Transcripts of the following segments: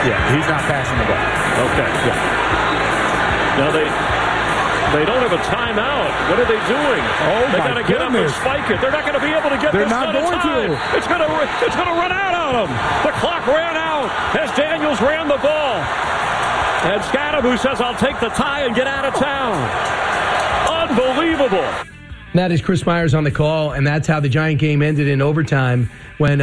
Yeah, he's not passing the ball. Okay. Yeah. Now they don't have a timeout. What are they doing? Oh, they got to get up and spike it. They're not going to be able to get They're this not done in going time. to. It's going to run out on them. The clock ran out as Daniels ran the ball. And Scadaboo says, I'll take the tie and get out of town. Unbelievable. That is Chris Myers on the call, and that's how the Giant game ended in overtime when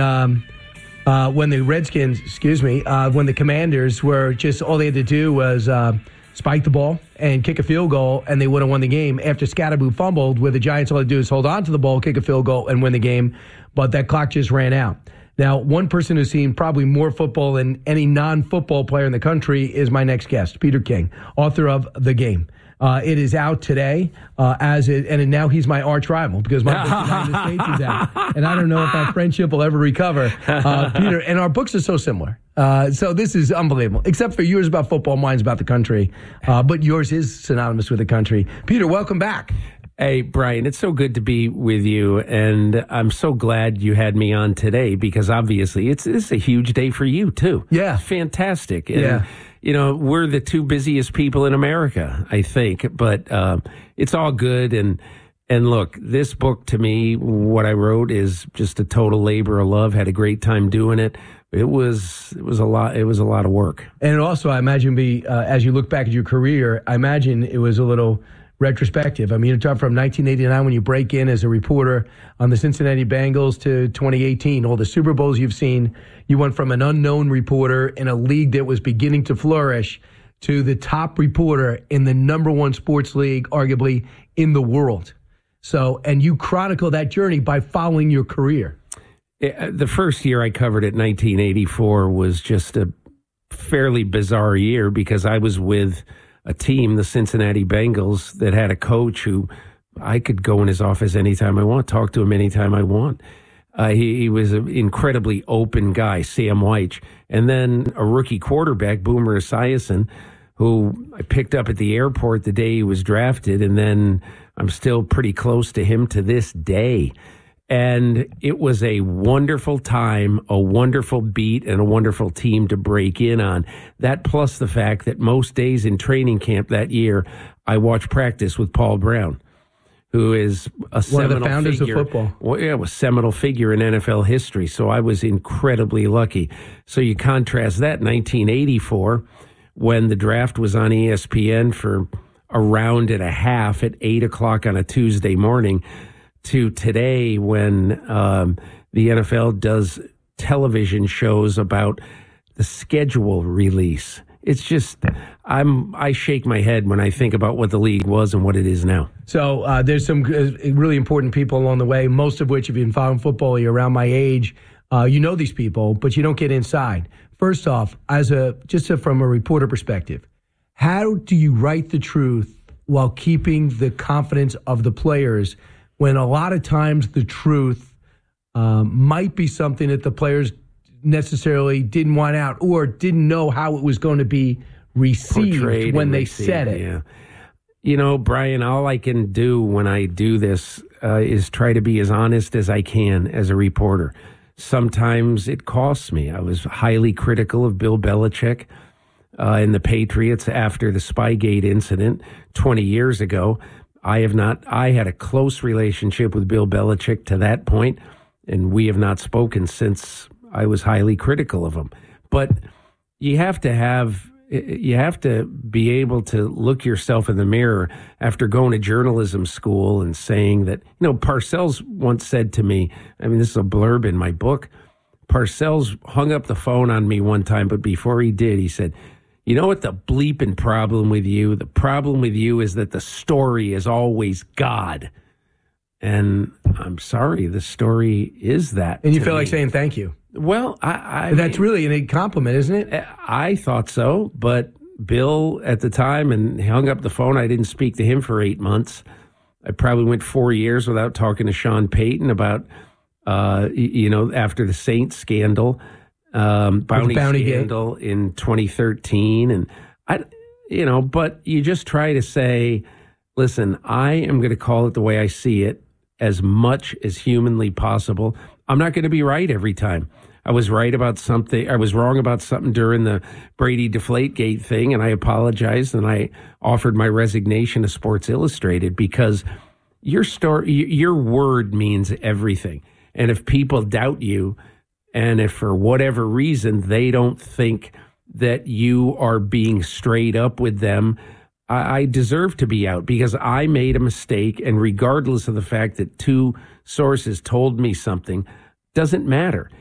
the Redskins, when the Commanders were just, all they had to do was spike the ball and kick a field goal, and they would have won the game after Scadaboo fumbled, where the Giants all they do is hold on to the ball, kick a field goal, and win the game. But that clock just ran out. Now, one person who's seen probably more football than any non-football player in the country is my next guest, Peter King, author of The Game. It is out today, and now he's my arch rival because my book, United States, is out. And I don't know if our friendship will ever recover, Peter. And our books are so similar. So this is unbelievable, except for yours about football, mine's about the country. But yours is synonymous with the country. Peter, welcome back. Hey, Brian, it's so good to be with you, and I'm so glad you had me on today because obviously it's a huge day for you, too. Yeah. Fantastic. And, yeah. You know, we're the two busiest people in America, I think, but it's all good. And look, this book to me, what I wrote is just a total labor of love. Had a great time doing it. It was a lot. It was a lot of work. And also, I imagine, as you look back at your career, I imagine it was a little retrospective. I mean, you're talking from 1989 when you break in as a reporter on the Cincinnati Bengals to 2018, all the Super Bowls you've seen. You went from an unknown reporter in a league that was beginning to flourish to the top reporter in the number one sports league, arguably in the world. So, and you chronicle that journey by following your career. The first year I covered it, 1984, was just a fairly bizarre year because I was with a team, the Cincinnati Bengals, that had a coach who I could go in his office anytime I want, talk to him anytime I want. He was an incredibly open guy, Sam Weich. And then a rookie quarterback, Boomer Esiason, who I picked up at the airport the day he was drafted, and then I'm still pretty close to him to this day. And it was a wonderful time, a wonderful beat, and a wonderful team to break in on. That plus the fact that most days in training camp that year, I watched practice with Paul Brown, who is a one of the founders figure. of football. Well, yeah, a seminal figure in NFL history. So I was incredibly lucky. So you contrast that 1984, when the draft was on ESPN for a round and a half at 8 o'clock on a Tuesday morning, to today when the NFL does television shows about the schedule release. It's just, I shake my head when I think about what the league was and what it is now. So there's some really important people along the way, most of which, if you've been following football, you're around my age, you know these people, but you don't get inside. First off, from a reporter perspective, how do you write the truth while keeping the confidence of the players when a lot of times the truth might be something that the players necessarily didn't want out or didn't know how it was going to be received when they said it? Yeah. You know, Brian, all I can do when I do this is try to be as honest as I can as a reporter. Sometimes it costs me. I was highly critical of Bill Belichick and the Patriots after the Spygate incident 20 years ago. I had a close relationship with Bill Belichick to that point, and we have not spoken since I was highly critical of him. But you have to be able to look yourself in the mirror after going to journalism school and saying that, Parcells once said to me, this is a blurb in my book, Parcells hung up the phone on me one time, but before he did, he said, "You know what the bleeping problem with you? The problem with you is that the story is always God." And I'm sorry, the story is that. And you feel like saying thank you. Well, that's really a compliment, isn't it? I thought so, but Bill at the time, and he hung up the phone. I didn't speak to him for 8 months. I probably went 4 years without talking to Sean Payton about, after the Saints scandal. Bounty scandal in 2013. And but you just try to say, listen, I am going to call it the way I see it as much as humanly possible. I'm not going to be right every time. I was right about something. I was wrong about something during the Brady Deflategate thing, and I apologized, and I offered my resignation to Sports Illustrated because your word means everything. And if people doubt you, and if for whatever reason they don't think that you are being straight up with them, I deserve to be out because I made a mistake. And regardless of the fact that two sources told me something, doesn't matter.